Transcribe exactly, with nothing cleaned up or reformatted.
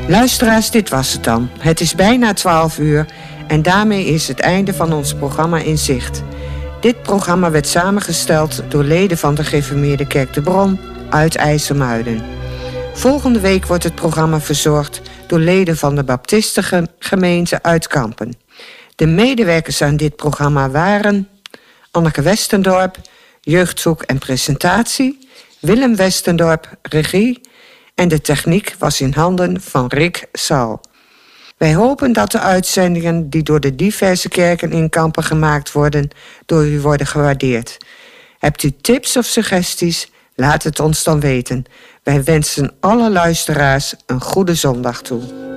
Luisteraars, dit was het dan. Het is bijna twaalf uur en daarmee is het einde van ons programma in zicht. Dit programma werd samengesteld door leden van de Gereformeerde Kerk de Bron uit IJsselmuiden. Volgende week wordt het programma verzorgd door leden van de Baptistengemeente uit Kampen. De medewerkers aan dit programma waren Anneke Westendorp, jeugdzoek en presentatie, Willem Westendorp, regie, en de techniek was in handen van Rick Saal. Wij hopen dat de uitzendingen die door de diverse kerken in Kampen gemaakt worden, door u worden gewaardeerd. Hebt u tips of suggesties? Laat het ons dan weten. Wij wensen alle luisteraars een goede zondag toe.